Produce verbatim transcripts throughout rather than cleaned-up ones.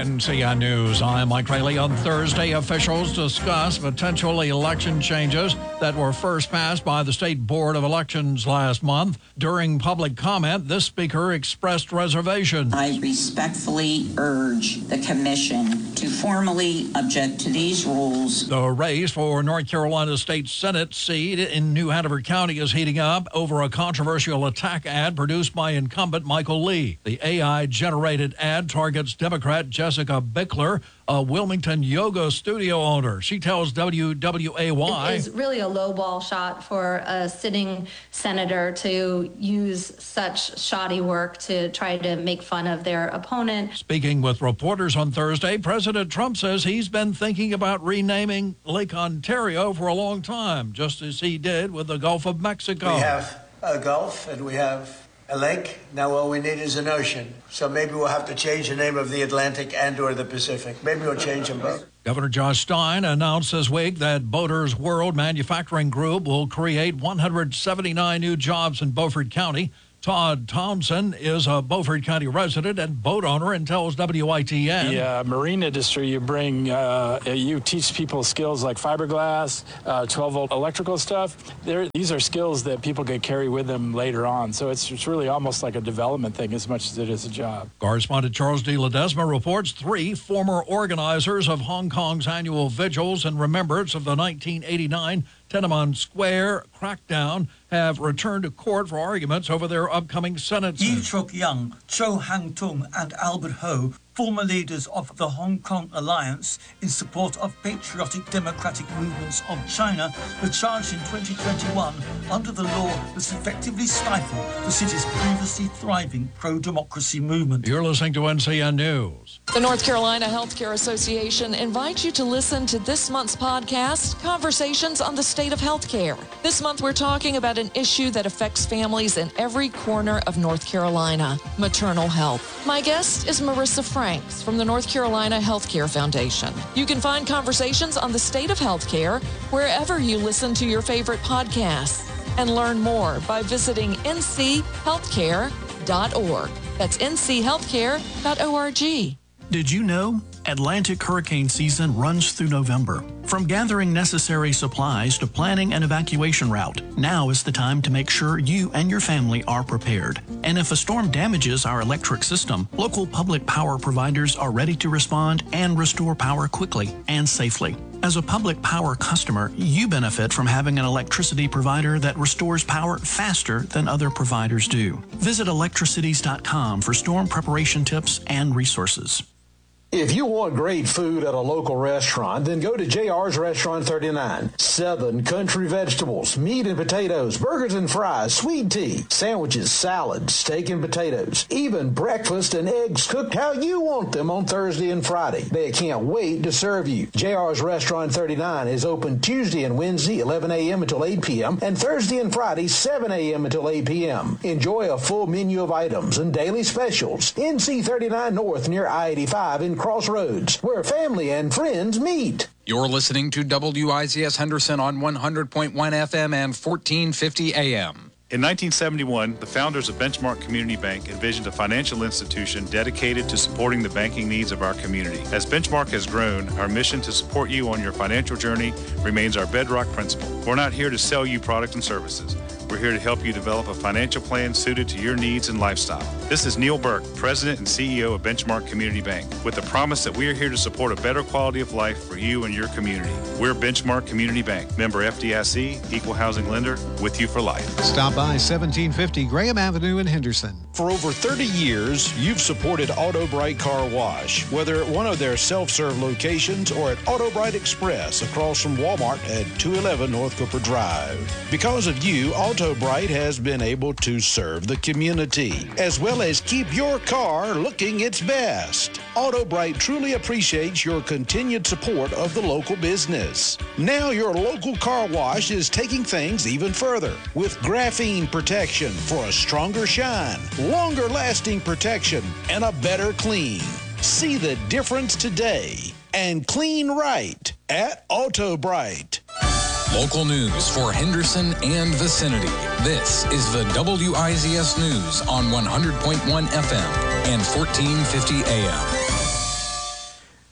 N C N News, I'm Mike Rayleigh. On Thursday, officials discussed potential election changes that were first passed by the State Board of Elections last month. During public comment, this speaker expressed reservations. I respectfully urge the commission to formally object to these rules. The race for North Carolina State Senate seat in New Hanover County is heating up over a controversial attack ad produced by incumbent Michael Lee. The A I-generated ad targets Democrat Jessica Bickler, a Wilmington yoga studio owner. She tells W W A Y. It is really a lowball shot for a sitting senator to use such shoddy work to try to make fun of their opponent. Speaking with reporters on Thursday, President Trump says he's been thinking about renaming Lake Ontario for a long time, just as he did with the Gulf of Mexico. We have a Gulf and we have a lake. Now all we need is an ocean. So maybe we'll have to change the name of the Atlantic and or the Pacific. Maybe we'll change them both. Governor Josh Stein announced this week that Boaters World Manufacturing Group will create one hundred seventy-nine new jobs in Beaufort County. Todd Thompson is a Beaufort County resident and boat owner and tells W I T N. The uh, marine industry, you bring, uh, you teach people skills like fiberglass, uh, twelve volt electrical stuff. They're, these are skills that people can carry with them later on. So it's, it's really almost like a development thing as much as it is a job. Correspondent Charles D. Ledesma reports three former organizers of Hong Kong's annual vigils in remembrance of the nineteen eighty-nine Tiananmen Square crackdown have returned to court for arguments over their upcoming sentences. Yi Chuk Young, Cho Hang Tung and Albert Ho, former leaders of the Hong Kong Alliance in support of patriotic democratic movements of China, were charged in twenty twenty-one under the law that's effectively stifled the city's previously thriving pro-democracy movement. You're listening to N C N News. The North Carolina Healthcare Association invites you to listen to this month's podcast, Conversations on the State of Healthcare. This month, we're talking about an issue that affects families in every corner of North Carolina, maternal health. My guest is Marissa Franks from the North Carolina Healthcare Foundation. You can find Conversations on the State of Healthcare wherever you listen to your favorite podcasts, and learn more by visiting N C healthcare dot org. That's N C healthcare dot org. Did you know Atlantic hurricane season runs through November? From gathering necessary supplies to planning an evacuation route, now is the time to make sure you and your family are prepared. And if a storm damages our electric system, local public power providers are ready to respond and restore power quickly and safely. As a public power customer, you benefit from having an electricity provider that restores power faster than other providers do. Visit electricities dot com for storm preparation tips and resources. If you want great food at a local restaurant, then go to J R's Restaurant thirty-nine. Southern country vegetables, meat and potatoes, burgers and fries, sweet tea, sandwiches, salads, steak and potatoes, even breakfast and eggs cooked how you want them on Thursday and Friday. They can't wait to serve you. J R's Restaurant thirty-nine is open Tuesday and Wednesday, eleven a.m. until eight p.m., and Thursday and Friday, seven a.m. until eight p.m. Enjoy a full menu of items and daily specials. N C thirty-nine North near I eighty-five in Crossroads, where family and friends meet. You're listening to W I Z S Henderson on one hundred point one F M and fourteen fifty A M. In nineteen seventy-one, the founders of Benchmark Community Bank envisioned a financial institution dedicated to supporting the banking needs of our community. As Benchmark has grown, our mission to support you on your financial journey remains our bedrock principle. We're not here to sell you products and services. We're here to help you develop a financial plan suited to your needs and lifestyle. This is Neil Burke, President and C E O of Benchmark Community Bank, with the promise that we are here to support a better quality of life for you and your community. We're Benchmark Community Bank, member F D I C, equal housing lender, with you for life. Stop by seventeen fifty Graham Avenue in Henderson. For over thirty years, you've supported Auto Bright Car Wash, whether at one of their self-serve locations or at Auto Bright Express across from Walmart at two eleven North Cooper Drive. Because of you, Auto Bright has been able to serve the community, as well as keep your car looking its best. Auto Bright truly appreciates your continued support of the local business. Now your local car wash is taking things even further with graphene protection for a stronger shine, longer lasting protection, and a better clean. See the difference today and clean right at Auto Bright. Local news for Henderson and vicinity. This is the W I Z S News on one hundred point one F M and fourteen fifty A M.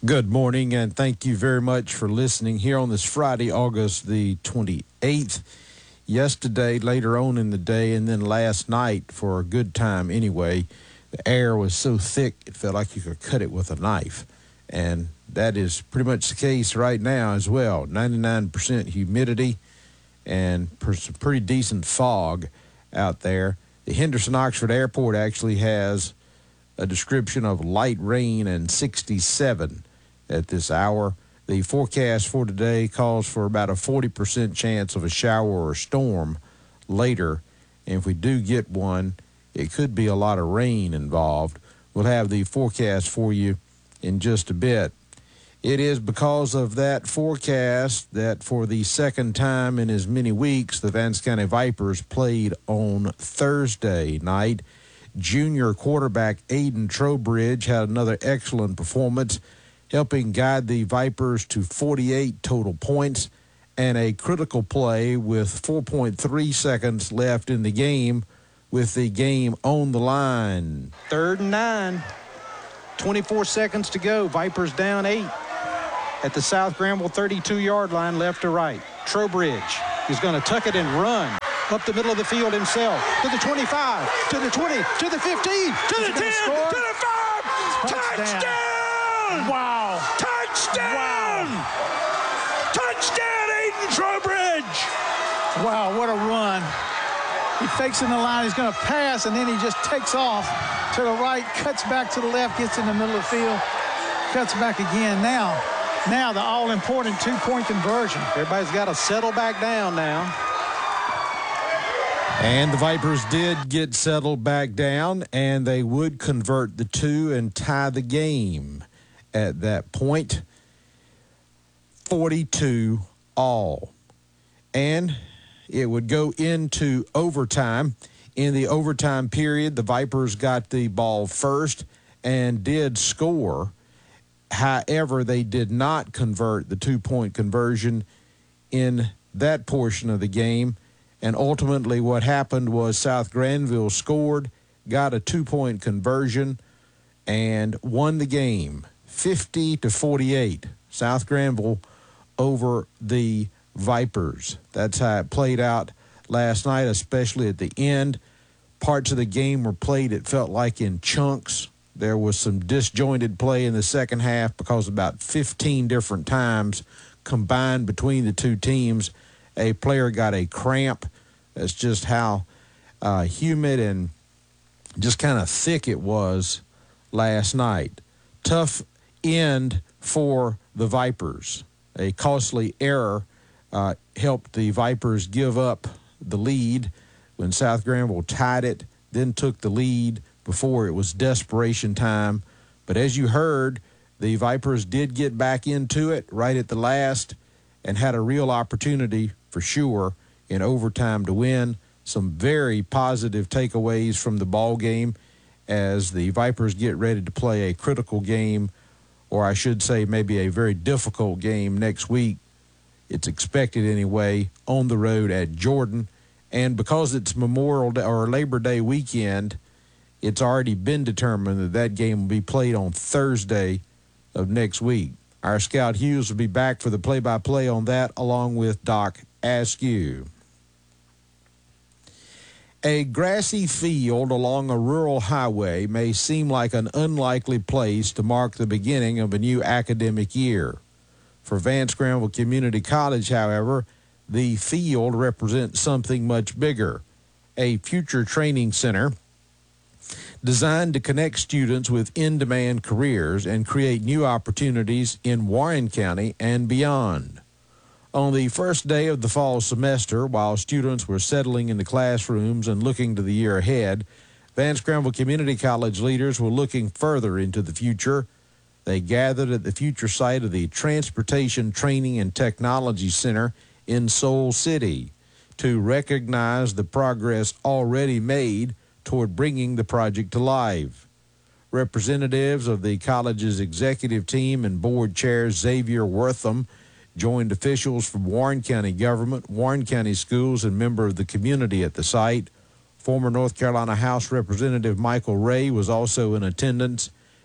Good morning, and thank you very much for listening here on this Friday, August the twenty-eighth. Yesterday, later on in the day, and then last night for a good time anyway, the air was so thick it felt like you could cut it with a knife. And that is pretty much the case right now as well. ninety-nine percent humidity and some pretty decent fog out there. The Henderson-Oxford Airport actually has a description of light rain and sixty-seven at this hour. The forecast for today calls for about a forty percent chance of a shower or storm later. And if we do get one, it could be a lot of rain involved. We'll have the forecast for you in just a bit. It is because of that forecast that for the second time in as many weeks, the Vance County Vipers played on Thursday night. Junior quarterback Aiden Trowbridge had another excellent performance, helping guide the Vipers to forty-eight total points and a critical play with four point three seconds left in the game with the game on the line. Third and nine. twenty-four seconds to go. Vipers down eight at the South Granville thirty-two-yard line, left to right. Trowbridge is going to tuck it and run up the middle of the field himself to the twenty-five, to the twenty, to the fifteen, to the ten, score? to the five. Touchdown! Touchdown! Wow! Touchdown! Wow. Touchdown, Aiden Trowbridge! Wow, what a run. He fakes in the line, he's going to pass, and then he just takes off to the right, cuts back to the left, gets in the middle of the field, cuts back again. Now, now the all-important two-point conversion. Everybody's got to settle back down now. And the Vipers did get settled back down, and they would convert the two and tie the game at that point. forty-two all. And it would go into overtime. In the overtime period, the Vipers got the ball first and did score. However, they did not convert the two-point conversion in that portion of the game. And ultimately what happened was South Granville scored, got a two-point conversion, and won the game fifty to forty-eight. South Granville over the Vipers. That's how it played out last night, especially at the end. Parts of the game were played, it felt like, in chunks. There was some disjointed play in the second half because about fifteen different times combined between the two teams, a player got a cramp. That's just how uh, humid and just kind of thick it was last night. Tough end for the Vipers. A costly error uh, helped the Vipers give up the lead when South Granville tied it, then took the lead before it was desperation time. But as you heard, the Vipers did get back into it right at the last and had a real opportunity for sure in overtime to win. Some very positive takeaways from the ball game as the Vipers get ready to play a critical game, or I should say maybe a very difficult game next week. It's expected anyway, on the road at Jordan. And because it's Memorial Day or Labor Day weekend, it's already been determined that that game will be played on Thursday of next week. Our Scout Hughes will be back for the play-by-play on that, along with Doc Askew. A grassy field along a rural highway may seem like an unlikely place to mark the beginning of a new academic year. For Vance Granville Community College, however, the field represents something much bigger, a future training center designed to connect students with in-demand careers and create new opportunities in Warren County and beyond. On the first day of the fall semester, while students were settling into classrooms and looking to the year ahead, Vance Granville Community College leaders were looking further into the future. They gathered at the future site of the Transportation Training and Technology Center in Soul City to recognize the progress already made toward bringing the project to life. Representatives of the college's executive team and board chair Xavier Wortham joined officials from Warren County government, Warren County schools, and member of the community at the site. Former North Carolina House Representative Michael Ray was also in attendance.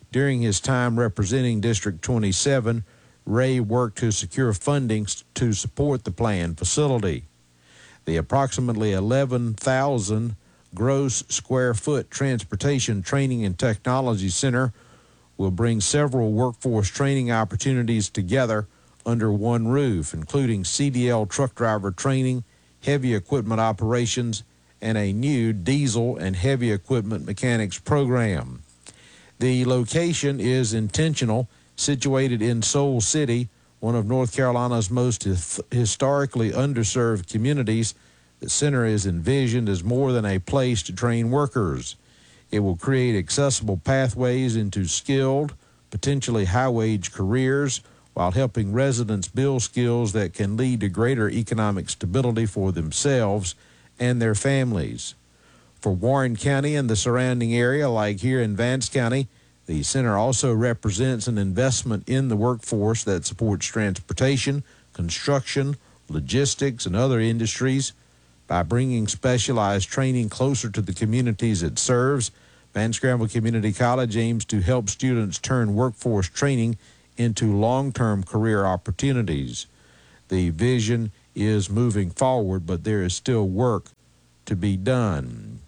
During his time representing District twenty-seven, Ray worked to secure funding to support the planned facility. The approximately eleven thousand gross square foot Transportation Training and Technology Center will bring several workforce training opportunities together under one roof, including C D L truck driver training, heavy equipment operations, and a new diesel and heavy equipment mechanics program. The location is intentional, situated in Soul City, one of North Carolina's most historically underserved communities. The center is envisioned as more than a place to train workers. It will create accessible pathways into skilled, potentially high-wage careers while helping residents build skills that can lead to greater economic stability for themselves and their families. For Warren County and the surrounding area, like here in Vance County, the center also represents an investment in the workforce that supports transportation, construction, logistics, and other industries. By bringing specialized training closer to the communities it serves, Van Scramble Community College aims to help students turn workforce training into long-term career opportunities. The vision is moving forward, but there is still work to be done.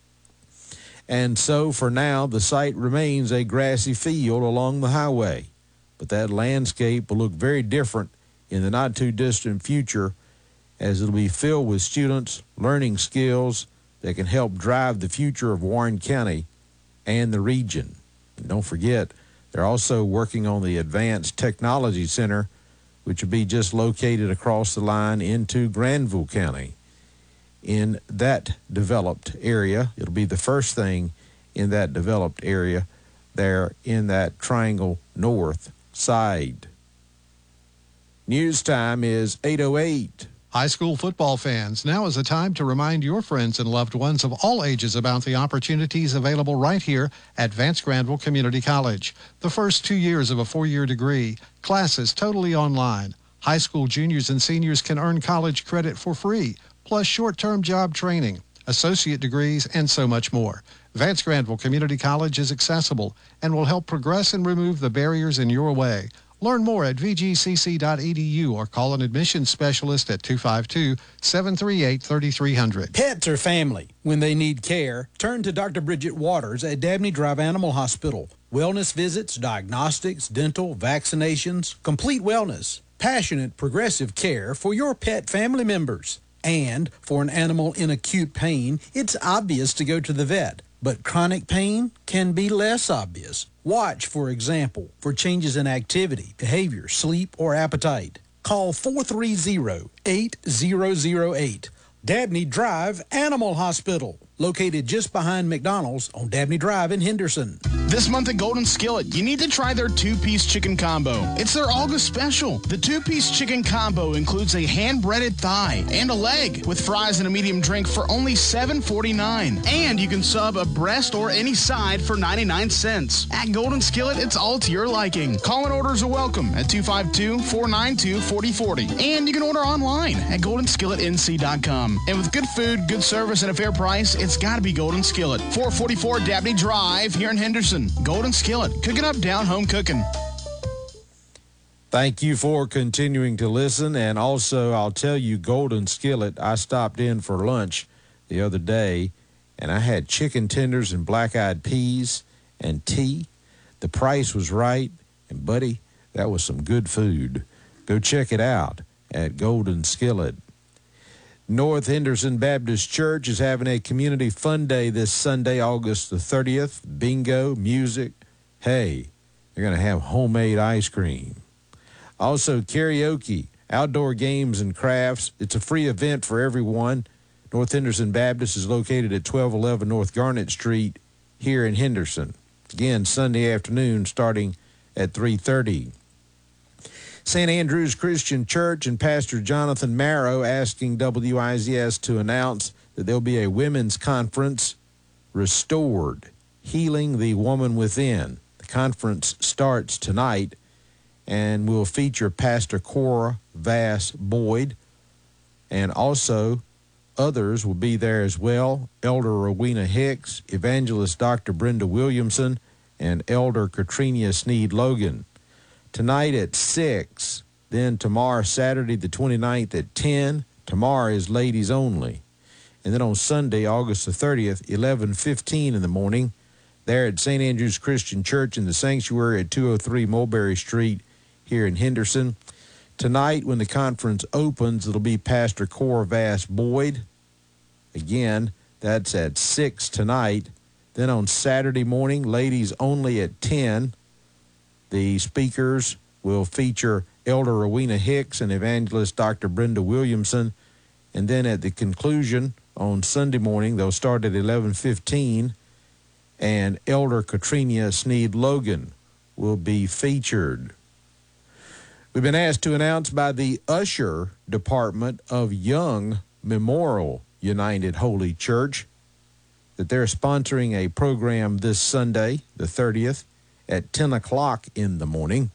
And so, for now, the site remains a grassy field along the highway. But that landscape will look very different in the not-too-distant future, as it'll be filled with students learning skills that can help drive the future of Warren County and the region. And don't forget, they're also working on the Advanced Technology Center, which will be just located across the line into Granville County. In that developed area, it'll be the first thing in that developed area there in that Triangle North side. News time is eight oh eight. High school football fans, now is the time to remind your friends and loved ones of all ages about the opportunities available right here at Vance Granville Community College. The first two years of a four-year degree, classes totally online. High school juniors and seniors can earn college credit for free, plus short-term job training, associate degrees, and so much more. Vance Granville Community College is accessible and will help progress and remove the barriers in your way. Learn more at v g c c dot e d u or call an admissions specialist at two five two, seven three eight, three three zero zero. Pets are family. When they need care, turn to Doctor Bridget Waters at Dabney Drive Animal Hospital. Wellness visits, diagnostics, dental, vaccinations, complete wellness, passionate, progressive care for your pet family members. And for an animal in acute pain, it's obvious to go to the vet. But chronic pain can be less obvious. Watch, for example, for changes in activity, behavior, sleep, or appetite. Call four three zero, eight zero zero eight. Dabney Drive Animal Hospital, located just behind McDonald's on Dabney Drive in Henderson. This month at Golden Skillet, you need to try their two-piece chicken combo. It's their August special. The two-piece chicken combo includes a hand-breaded thigh and a leg with fries and a medium drink for only seven forty-nine. And you can sub a breast or any side for ninety-nine cents. At Golden Skillet, it's all to your liking. Call-in orders are welcome at two five two, four nine two, four zero four zero. And you can order online at golden skillet n c dot com. And with good food, good service, and a fair price, it's got to be Golden Skillet. four forty-four Dabney Drive here in Henderson. Golden Skillet, cooking up down home cooking. Thank you for continuing to listen. And also, I'll tell you, Golden Skillet, I stopped in for lunch the other day, and I had chicken tenders and black-eyed peas and tea. The price was right, and, buddy, that was some good food. Go check it out at Golden Skillet. North Henderson Baptist Church is having a community fun day this Sunday, August the thirtieth. Bingo, music. Hey, they're going to have homemade ice cream. Also, karaoke, outdoor games and crafts. It's a free event for everyone. North Henderson Baptist is located at twelve eleven North Garnett Street here in Henderson. Again, Sunday afternoon starting at three thirty. Saint Andrew's Christian Church and Pastor Jonathan Marrow asking W I Z S to announce that there'll be a women's conference, Restored, Healing the Woman Within. The conference starts tonight and will feature Pastor Cora Vass Boyd, and also others will be there as well. Elder Rowena Hicks, Evangelist Doctor Brenda Williamson, and Elder Katrina Sneed Logan. Tonight at six, then tomorrow, Saturday the twenty-ninth at ten. Tomorrow is ladies only. And then on Sunday, August the thirtieth, eleven fifteen in the morning, there at Saint Andrew's Christian Church in the sanctuary at two oh three Mulberry Street here in Henderson. Tonight, when the conference opens, it'll be Pastor Cora Vass Boyd. Again, that's at six tonight. Then on Saturday morning, ladies only at ten. The speakers will feature Elder Rowena Hicks and Evangelist Doctor Brenda Williamson. And then at the conclusion on Sunday morning, they'll start at eleven fifteen, and Elder Katrina Sneed Logan will be featured. We've been asked to announce by the Usher Department of Young Memorial United Holy Church that they're sponsoring a program this Sunday, the thirtieth, at ten o'clock in the morning.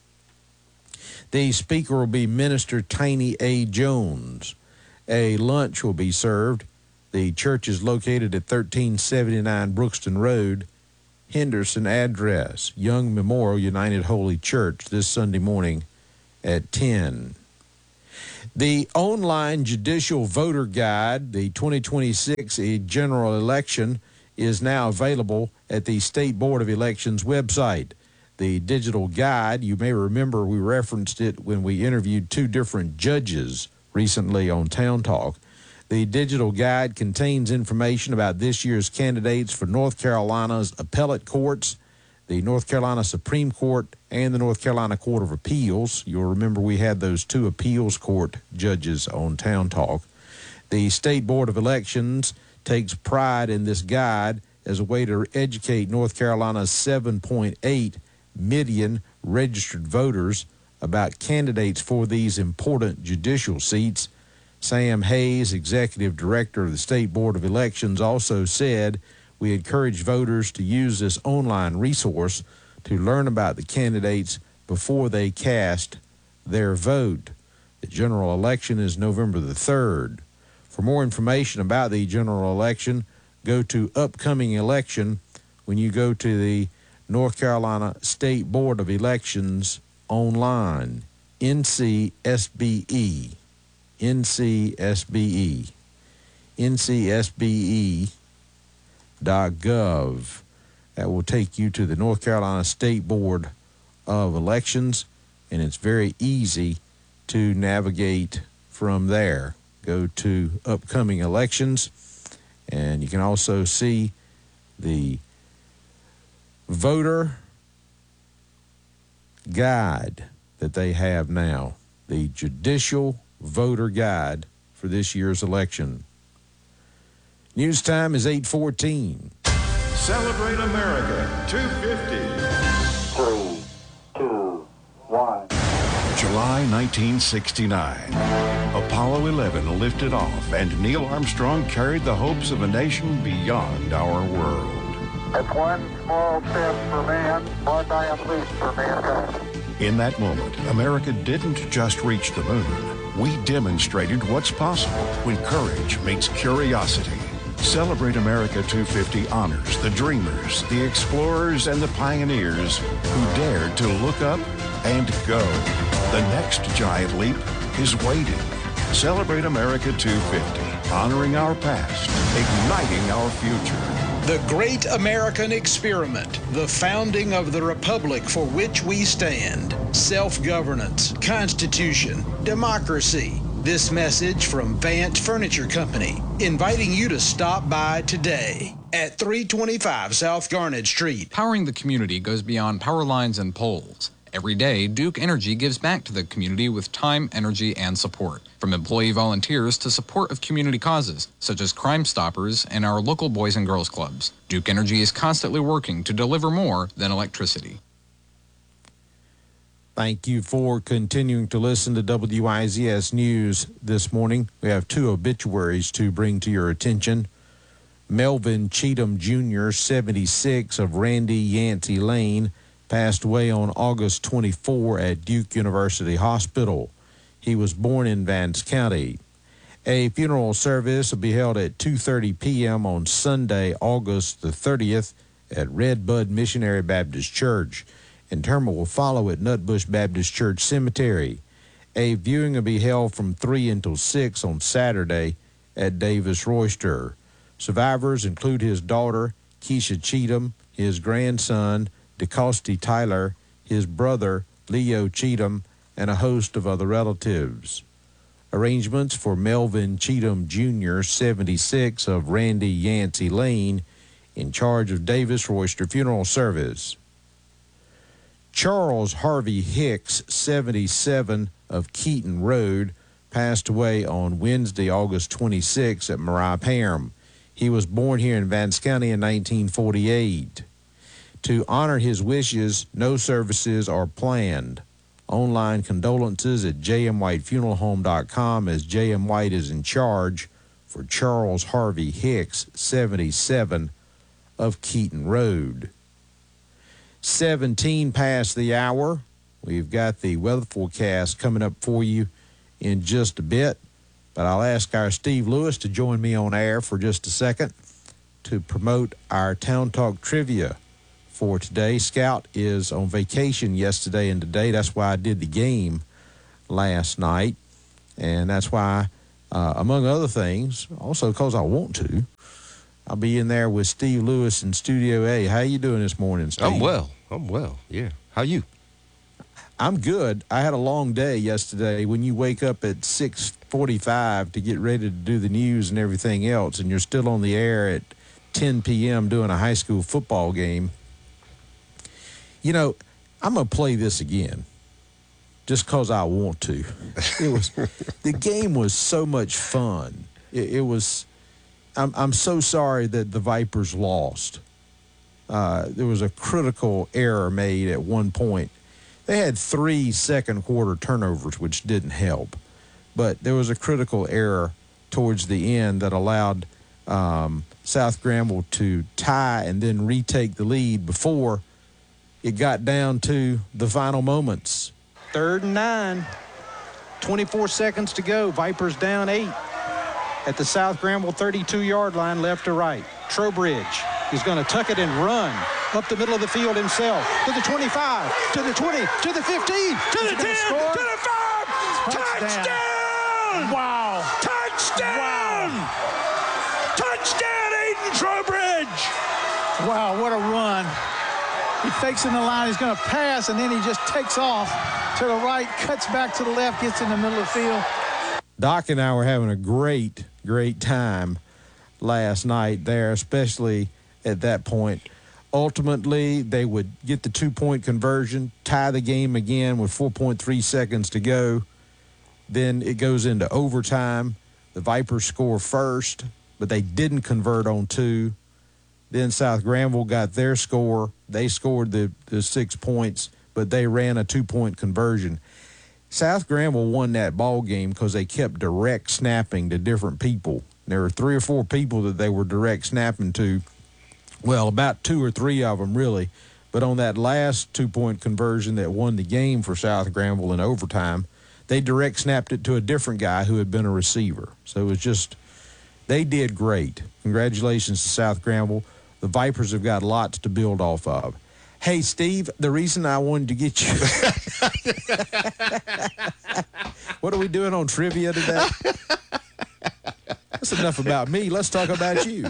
The speaker will be Minister Tiny A. Jones. A lunch will be served. The church is located at thirteen seventy-nine Brookston Road, Henderson. Address, Young Memorial United Holy Church, this Sunday morning at ten. The online judicial voter guide, the twenty twenty-six general election, is now available at the State Board of Elections website. The digital guide, you may remember we referenced it when we interviewed two different judges recently on Town Talk. The digital guide contains information about this year's candidates for North Carolina's appellate courts, the North Carolina Supreme Court, and the North Carolina Court of Appeals. You'll remember we had those two appeals court judges on Town Talk. The State Board of Elections takes pride in this guide as a way to educate North Carolina's seven point eight million registered voters about candidates for these important judicial seats. Sam Hayes, Executive Director of the State Board of Elections, also said, "We encourage voters to use this online resource to learn about the candidates before they cast their vote." The general election is November the third. For more information about the general election, go to Upcoming Election when you go to the North Carolina State Board of Elections online, N C S B E, N C S B E, N C S B E dot gov. That will take you to the North Carolina State Board of Elections, and it's very easy to navigate from there. Go to Upcoming Elections, and you can also see the voter guide that they have now, the Judicial Voter Guide for this year's election. News time is eight fourteen. Celebrate America two fifty. Three, two, one. July nineteen sixty-nine. Apollo eleven lifted off, and Neil Armstrong carried the hopes of a nation beyond our world. It's one small step for man, one giant leap for mankind. In that moment, America didn't just reach the moon. We demonstrated what's possible when courage meets curiosity. Celebrate America two fifty honors the dreamers, the explorers, and the pioneers who dared to look up and go. The next giant leap is waiting. Celebrate America two fifty, honoring our past, igniting our future. The Great American Experiment, the founding of the republic for which we stand. Self-governance, Constitution, democracy. This message from Vant Furniture Company, inviting you to stop by today at three twenty-five South Garnet Street. Powering the community goes beyond power lines and poles. Every day, Duke Energy gives back to the community with time, energy, and support. From employee volunteers to support of community causes, such as Crime Stoppers and our local Boys and Girls Clubs. Duke Energy is constantly working to deliver more than electricity. Thank you for continuing to listen to W I Z S News this morning. We have two obituaries to bring to your attention. Melvin Cheatham Junior, seventy-six, of Randy Yancey Lane, passed away on August twenty-fourth at Duke University Hospital. He was born in Vance County. A funeral service will be held at two thirty p.m. on Sunday, August the thirtieth, at Redbud Missionary Baptist Church. Interment will follow at Nutbush Baptist Church Cemetery. A viewing will be held from three until six on Saturday at Davis Royster. Survivors include his daughter, Keisha Cheatham, his grandson, DeCoste Tyler, his brother, Leo Cheatham, and a host of other relatives. Arrangements for Melvin Cheatham Junior, seventy-six, of Randy Yancey Lane, in charge of Davis Royster Funeral Service. Charles Harvey Hicks, seventy-seven, of Keaton Road, passed away on Wednesday, August twenty-sixth, at Mariah Parham. He was born here in Vance County in nineteen forty-eight. To honor his wishes, no services are planned. Online condolences at j m white funeral home dot com, as J M. White is in charge for Charles Harvey Hicks, seventy-seven, of Keaton Road. seventeen past the hour. We've got the weather forecast coming up for you in just a bit, but I'll ask our Steve Lewis to join me on air for just a second to promote our Town Talk Trivia for today. Scout is on vacation yesterday and today. That's why I did the game last night, and that's why, uh, among other things, also because I want to, I'll be in there with Steve Lewis in Studio A. How you doing this morning, Steve? I'm well. I'm well, yeah. How you? I'm good. I had a long day yesterday. When you wake up at six forty-five to get ready to do the news and everything else, and you're still on the air at ten p.m. doing a high school football game, you know, I'm going to play this again just because I want to. It was the game was so much fun. It, it was I'm, I'm so sorry that the Vipers lost. Uh, there was a critical error made at one point. They had three second quarter turnovers, which didn't help. But there was a critical error towards the end that allowed um, South Granville to tie and then retake the lead before it got down to the final moments. Third and nine. twenty-four seconds to go. Vipers down eight at the South Granville thirty-two-yard line, left to right. Trowbridge is going to tuck it and run up the middle of the field himself. To the twenty-five, to the twenty, to the fifteen, to the ten, score? to the five. Touchdown! Touchdown! Wow. Touchdown! Wow. Touchdown, Aiden Trowbridge! Wow, what a run. He fakes in the line. He's going to pass, and then he just takes off to the right, cuts back to the left, gets in the middle of the field. Doc and I were having a great, great time last night there, especially at that point. Ultimately, they would get the two-point conversion, tie the game again with four point three seconds to go. Then it goes into overtime. The Vipers score first, but they didn't convert on two. Then South Granville got their score. They scored the, the six points, but they ran a two-point conversion. South Granville won that ball game because they kept direct snapping to different people. There were three or four people that they were direct snapping to. Well, about two or three of them, really. But on that last two-point conversion that won the game for South Granville in overtime, they direct snapped it to a different guy who had been a receiver. So it was just, they did great. Congratulations to South Granville. The Vipers have got lots to build off of. Hey, Steve, the reason I wanted to get you. What are we doing on trivia today? That's enough about me. Let's talk about you.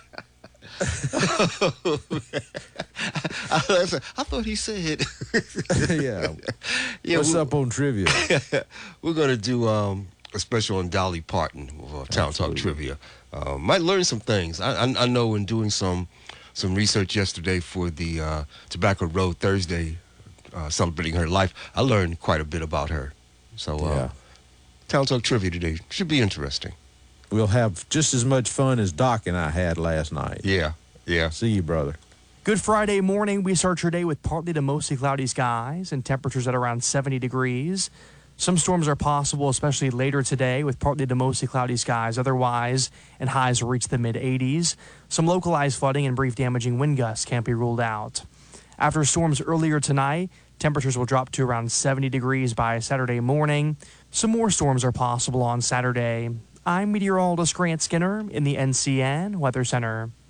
Oh, I, I thought he said. yeah. yeah. What's up on trivia? We're going to do um, a special on Dolly Parton with uh, Town Talk Trivia. Uh, might learn some things. I, I, I know in doing some some research yesterday for the uh, Tobacco Road Thursday, uh, celebrating her life, I learned quite a bit about her. So, uh, yeah. Town Talk Trivia today should be interesting. We'll have just as much fun as Doc and I had last night. Yeah, yeah. See you, brother. Good Friday morning. We start your day with partly to mostly cloudy skies and temperatures at around seventy degrees. Some storms are possible, especially later today, with partly to mostly cloudy skies otherwise, and highs will reach the mid-eighties. Some localized flooding and brief damaging wind gusts can't be ruled out. After storms earlier tonight, temperatures will drop to around seventy degrees by Saturday morning. Some more storms are possible on Saturday. I'm meteorologist Grant Skinner in the N C N Weather Center.